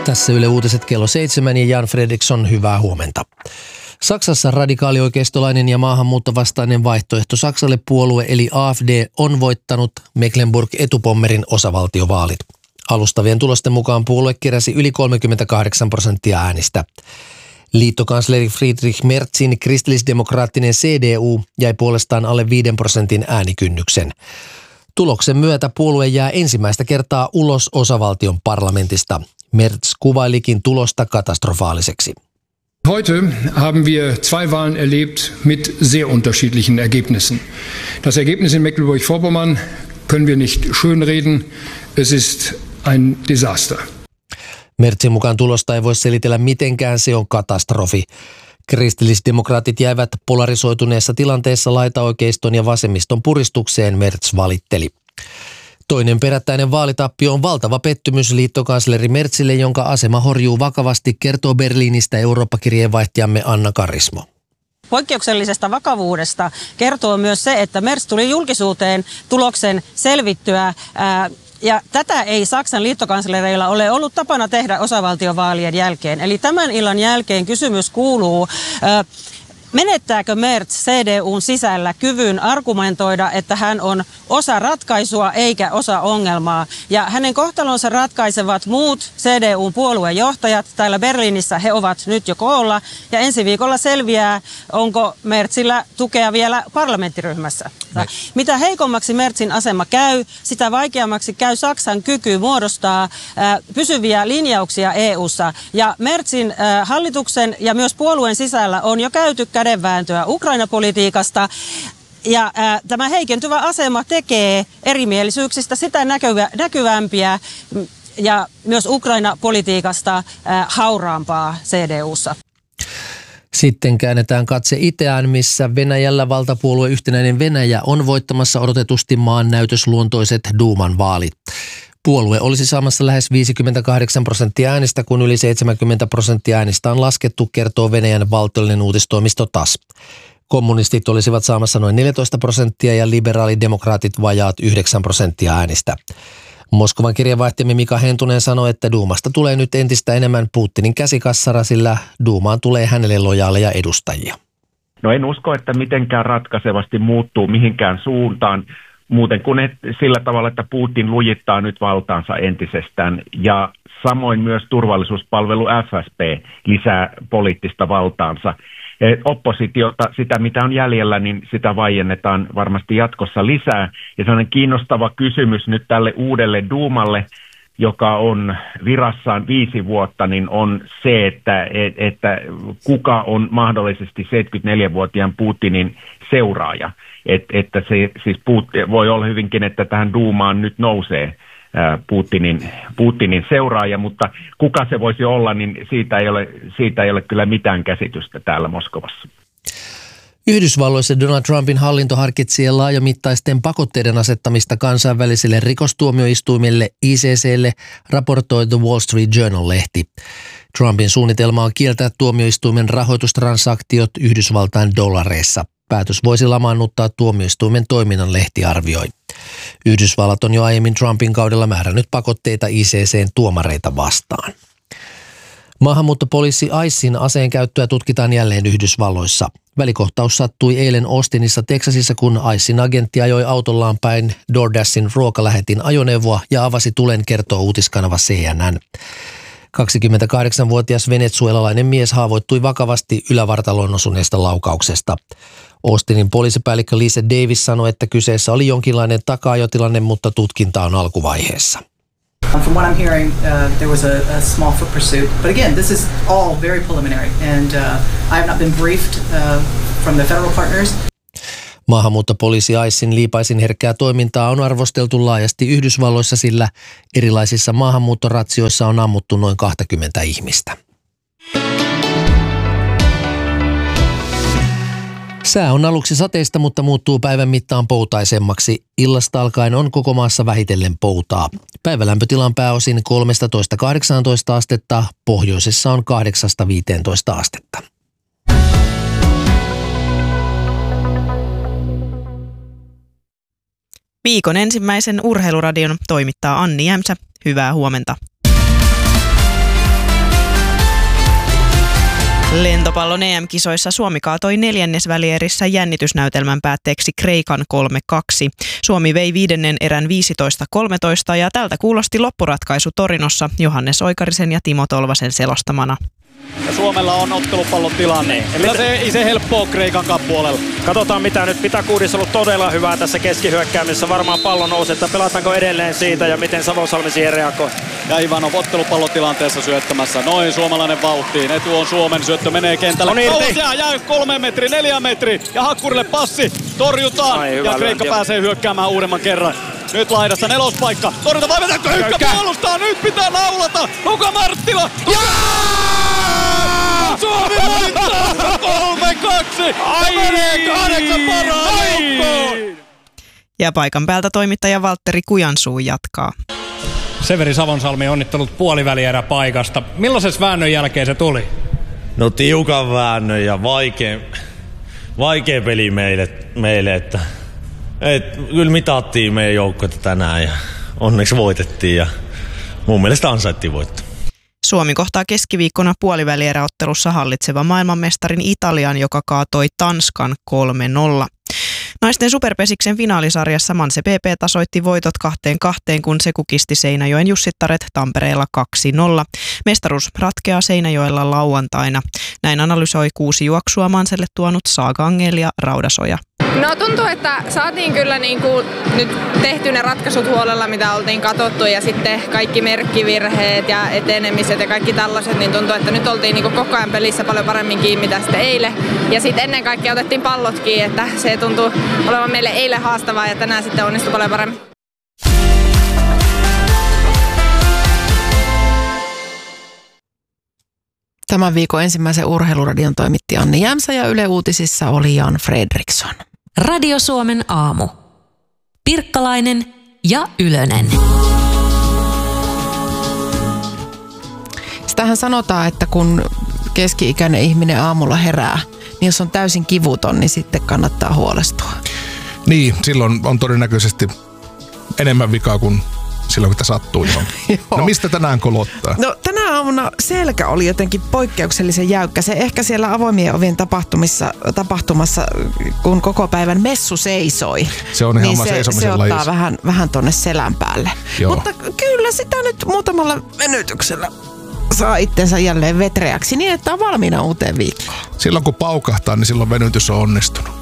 Tässä Yle Uutiset kello 7 ja Jan Fredriksson, hyvää huomenta. Saksassa radikaalioikeistolainen ja maahanmuuttovastainen vaihtoehto Saksalle puolue eli AfD on voittanut Mecklenburg-Etupommerin osavaltiovaalit. Alustavien tulosten mukaan puolue keräsi yli 38% äänistä. Liittokansleri Friedrich Merzin kristillisdemokraattinen CDU jäi puolestaan alle 5% äänikynnyksen. Tuloksen myötä puolue jää ensimmäistä kertaa ulos osavaltion parlamentista. Merz kuvailikin tulosta katastrofaaliseksi. Heute haben wir zwei Wahlen erlebt mit sehr unterschiedlichen Ergebnissen. Das Ergebnis in Mecklenburg-Vorpommern können wir nicht schönreden. Es ist ein Desaster. Merzin mukaan tulosta ei voi selitellä mitenkään, se on katastrofi. Kristillisdemokraatit jäivät polarisoituneessa tilanteessa laitaoikeiston ja vasemmiston puristukseen, Merz valitteli. Toinen perättäinen vaalitappio on valtava pettymys liittokansleri Merzille, jonka asema horjuu vakavasti, kertoo Berliinistä Eurooppa-kirjeenvaihtajamme Anna Karismo. Poikkeuksellisesta vakavuudesta kertoo myös se, että Merz tuli julkisuuteen tuloksen selvittyä. Ja tätä ei Saksan liittokanslereilla ole ollut tapana tehdä osavaltiovaalien jälkeen. Eli tämän illan jälkeen kysymys kuuluu, menettääkö Merz CDUn sisällä kyvyn argumentoida, että hän on osa ratkaisua eikä osa ongelmaa. Ja hänen kohtalonsa ratkaisevat muut CDUn puoluejohtajat. Täällä Berliinissä he ovat nyt jo koolla. Ja ensi viikolla selviää, onko Merzillä tukea vielä parlamenttiryhmässä. Mitä heikommaksi Merzin asema käy, sitä vaikeammaksi käy Saksan kyky muodostaa pysyviä linjauksia EU:ssa. Ja Merzin hallituksen ja myös puolueen sisällä on jo käyty kädenvääntöä Ukraina-politiikasta. Ja tämä heikentyvä asema tekee erimielisyyksistä sitä näkyvämpiä ja myös Ukraina-politiikasta hauraampaa CDU:ssa. Sitten käännetään katse itään, missä Venäjällä valtapuolue Yhtenäinen Venäjä on voittamassa odotetusti maan näytösluontoiset Duuman vaalit. Puolue olisi saamassa lähes 58% äänistä, kun yli 70% äänistä on laskettu, kertoo Venäjän valtiollinen uutistoimisto TASS. Kommunistit olisivat saamassa noin 14% ja liberaalidemokraatit vajaat 9% äänistä. Moskovan kirjeenvaihtajamme Mika Hentunen sanoi, että Duumasta tulee nyt entistä enemmän Putinin käsikassara, sillä Duumaan tulee hänelle lojaaleja edustajia. No en usko, että mitenkään ratkaisevasti muuttuu mihinkään suuntaan, muuten kuin sillä tavalla, että Putin lujittaa nyt valtaansa entisestään ja samoin myös turvallisuuspalvelu FSB lisää poliittista valtaansa. Oppositiota, sitä mitä on jäljellä, niin sitä vaiennetaan varmasti jatkossa lisää. Ja sellainen kiinnostava kysymys nyt tälle uudelle Duumalle, joka on virassaan 5 vuotta, niin on se, että kuka on mahdollisesti 74-vuotiaan Putinin seuraaja. Että se siis voi olla hyvinkin, että tähän Duumaan nyt nousee Putinin seuraaja, mutta kuka se voisi olla, niin siitä ei ole kyllä mitään käsitystä täällä Moskovassa. Yhdysvalloissa Donald Trumpin hallinto harkitsee laajamittaisten pakotteiden asettamista kansainväliselle rikostuomioistuimelle ICC:lle, raportoi The Wall Street Journal-lehti. Trumpin suunnitelma on kieltää tuomioistuimen rahoitustransaktiot Yhdysvaltain dollareissa. Päätös voisi lamaannuttaa tuomioistuimen toiminnan, lehti arvioi. Yhdysvallat on jo aiemmin Trumpin kaudella määrännyt pakotteita ICC:n tuomareita vastaan. Maahanmuuttopoliisi ICEin aseen käyttöä tutkitaan jälleen Yhdysvalloissa. Välikohtaus sattui eilen Austinissa, Texasissa, kun ICEin agentti ajoi autollaan päin DoorDashin ruokalähetin ajoneuvoa ja avasi tulen, kertoo uutiskanava CNN. 28-vuotias venezuelalainen mies haavoittui vakavasti ylävartaloon osuneesta laukauksesta. Austinin poliisipäällikkö Lisa Davis sanoi, että kyseessä oli jonkinlainen taka-ajotilanne, mutta tutkinta on alkuvaiheessa. From what I'm hearing, there was a small foot pursuit. But again, this is all very preliminary, and I have not been briefed from the federal partners. Maahanmuuttopoliisi ICEin liipaisin herkkää toimintaa on arvosteltu laajasti Yhdysvalloissa, sillä erilaisissa maahanmuuttoratsioissa on ammuttu noin 20 ihmistä. Sää on aluksi sateista, mutta muuttuu päivän mittaan poutaisemmaksi. Illasta alkaen on koko maassa vähitellen poutaa. Päivälämpötilan pääosin 13–18 astetta, pohjoisessa on 8–15 astetta. Viikon ensimmäisen urheiluradion toimittaa Anni Jämsä. Hyvää huomenta. Lentopallon EM-kisoissa Suomi kaatoi neljännesvälierissä jännitysnäytelmän päätteeksi Kreikan 3-2. Suomi vei 5. erän 15-13 ja tältä kuulosti loppuratkaisu Torinossa Johannes Oikarisen ja Timo Tolvasen selostamana. Ja Suomella on ottelupallon tilanne. Kyllä se ei se helppoa Kreikan puolella. Katsotaan mitä nyt. Pitakuudissa on ollut todella hyvää tässä keskihyökkäämisessä. Varmaan pallo nousee, että pelataanko edelleen siitä ja miten Savosalmi siihen reagoi. Ja Ivanov ottelupallotilanteessa syöttämässä. Noin suomalainen vauhtiin. Etu on Suomen. Syöttö menee kentälle. Nousee, jää 3 metri, 4 metri. Ja Hakkurille passi. Torjutaan. Ai, ja Kreikka pääsee hyökkäämään uudemman kerran. Nyt laidassa nelospaikka. Torjunta vai vetääkö Hyykkä puolustaa? Nyt pitää naulata. Luka Marttila. Suomi voittaa 3-2. Ja menee 8 parhaan joukkoon. Ja paikan päältä toimittaja Valtteri Kujansuu jatkaa. Severi Savonsalmi, onnittelut puolivälierä paikasta. Millaisen väännön jälkeen se tuli? No tiukan väännön ja vaikea peli meille että kyllä mitattiin meidän joukkoita tänään ja onneksi voitettiin ja mun mielestä ansaittiin voittaa. Suomi kohtaa keskiviikkona puolivälieräottelussa hallitsevan maailmanmestarin Italian, joka kaatoi Tanskan 3-0. Naisten superpesiksen finaalisarjassa Manse PP tasoitti voitot 2-2, kun se kukisti Seinäjoen Jussittaret Tampereella 2-0. Mestaruus ratkeaa Seinäjoella lauantaina. Näin analysoi 6 juoksua Manselle tuonut Saaga Angel ja Raudasoja. No tuntuu, että saatiin kyllä nyt tehty ne ratkaisut huolella, mitä oltiin katsottu ja sitten kaikki merkkivirheet ja etenemiset ja kaikki tällaiset, niin tuntuu, että nyt oltiin koko ajan pelissä paljon paremmin kiinni mitä sitten eilen. Ja sitten ennen kaikkea otettiin pallotkin, että se tuntuu olevan meille eilen haastavaa ja tänään sitten onnistui paljon paremmin. Tämän viikon ensimmäisen urheiluradion toimitti Anni Jämsä ja Yle Uutisissa oli Jan Fredriksson. Radio Suomen aamu. Pirkkalainen ja Ylönen. Sitähän sanotaan, että kun keski-ikäinen ihminen aamulla herää, niin jos on täysin kivuton, niin sitten kannattaa huolestua. Niin, silloin on todennäköisesti enemmän vikaa kuin silloin, kun tämä sattuu johonkin. No mistä tänään kolottaa? No tänä aamuna selkä oli jotenkin poikkeuksellisen jäykkä. Se ehkä siellä avoimien ovien tapahtumassa, kun koko päivän messu seisoi. Se on ihan niin oma seisomisen se lajissa. ottaa vähän tonne selän päälle. Joo. Mutta kyllä sitä nyt muutamalla venytyksellä saa itsensä jälleen vetreäksi niin, että on valmiina uuteen viikkoon. Silloin kun paukahtaa, niin silloin venytys on onnistunut.